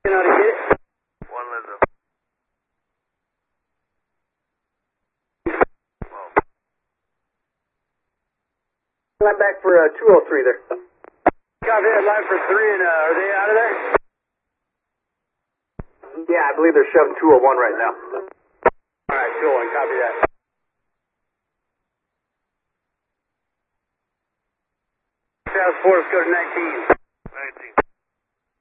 You know how to get it? One Lizzo. Line back for 203 there. Copy that, line for 3, and are they out of there? Yeah, I believe they're shoving 201 right now. Alright, 201, copy that. Task Force, go to 19.